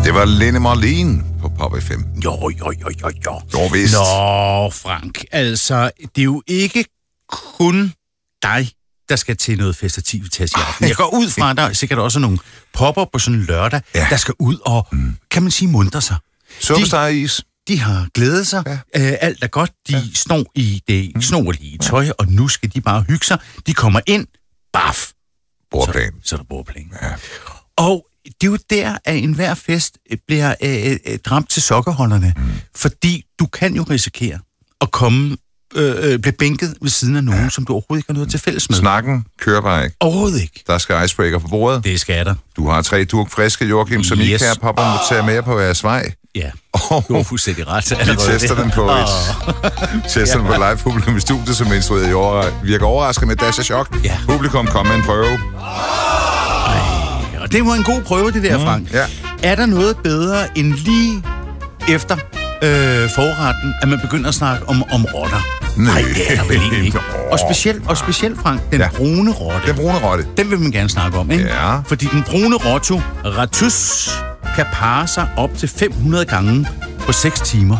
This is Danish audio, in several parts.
Det var Lene Marlene på Pop FM. Jo. Jo, vist. Nå, Frank, altså, det er jo ikke kun dig, der skal til noget festativitas i aften. Jeg går ud fra, at der er sikkert også nogle popper på sådan en lørdag, der skal ud og, kan man sige, muntre sig. Superstar-is. De har glædet sig. Ja. Alt er godt. De snor i det snorlige tøj, og nu skal de bare hygge sig. De kommer ind. Baf! Bordplan. Så er der bordplan. Ja. Og det er jo der, at enhver fest bliver dramt til sokkerholderne. Fordi du kan jo risikere at blive bænket ved siden af nogen, som du overhovedet ikke har noget til fælles med. Snakken kører bare ikke. Overhovedet ikke. Der skal icebreaker på bordet. Det skal der. Du har 3 durk friske, Joachim, som I kære popper må tage med på jeres vej. Ja, du har fuldstændig ret. Vi tester den på tester den på live publikum i studiet, som instrueret i år. Virker overrasket med dash af chok. Ja. Publikum kom med en prøve. Og det var en god prøve, det der, Frank. Ja. Er der noget bedre end lige efter forretten, at man begynder at snakke om rotter? Nej, det er der vel egentlig ikke. Og specielt, Frank, den brune rotte. Den brune rotte. Den vil man gerne snakke om, ikke? Ja. Fordi den brune ratus, kan parre sig op til 500 gange på 6 timer.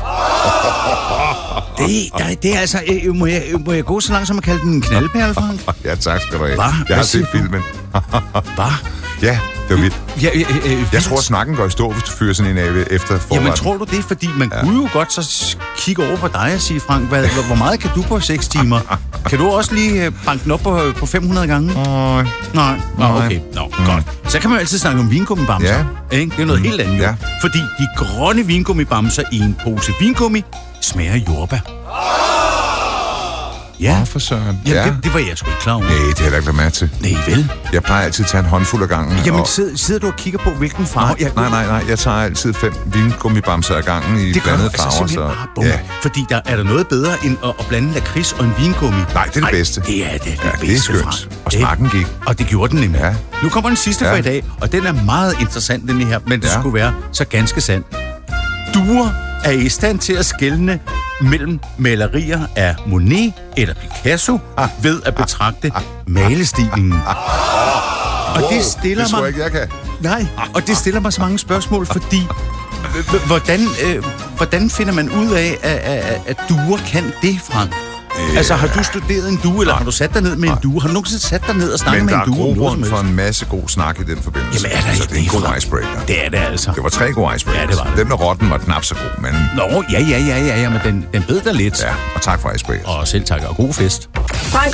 Det er altså... Må jeg gå så langt, som at kalde den en knaldperle, Frank? Ja, tak skal du have. Hva? Jeg har set filmen. Hvad? Ja, det var vildt. Jeg tror, snakken går i stå, hvis du fyrer sådan en af efter forretten. Jamen, tror du det? Fordi man kunne jo godt så kigge over på dig og sige, Frank, hvor meget kan du på 6 timer? Kan du også lige banke den op på 500 gange? Nej. Okay. Godt. Så kan man jo altid snakke om vingummibamser. Ja. Ikke? Det er noget helt andet jo. Ja. Fordi de grønne vingummibamser i en pose vingummi smager jordbær. Ja, for søren. Jamen, det var jeg sgu ikke klar over. Nej, det har jeg da ikke været med til. Nej, vel? Jeg plejer altid at tage en håndfuld af gangen. Jamen, sidder du og kigger på, hvilken farve? Nej. Jeg tager altid 5 vingummibamser af gangen i blandede farver. Så... Fordi er der noget bedre end at blande lakrids og en vingummi? Nej, det er det bedste. Det er det bedste. Det er skønt. Og smaken gik. Og det gjorde den nemlig. Ja. Nu kommer den sidste for i dag, og den er meget interessant, den her, men det skulle være så ganske sandt. Duer er i stand til at skelne mellem malerier af Monet eller Picasso ved at betragte malestilen. Og det stiller mig... Det jeg kan. Nej, og det stiller mig så mange spørgsmål, fordi hvordan finder man ud af, at duer kan det, Frank? Altså, har du studeret en due, eller har du sat dig ned med en due? Har du nogensinde sat dig ned og snakket med en due? Men der er grobund for en masse god snak i den forbindelse. Jamen, er der så det er en god icebreaker. Det er det altså. Det var 3 gode icebreakers. Ja, det var det. Den med rotten var knap så god, men... Nå, ja, men den bed der lidt. Ja, og tak for icebreakers. Og selv tak, og god fest.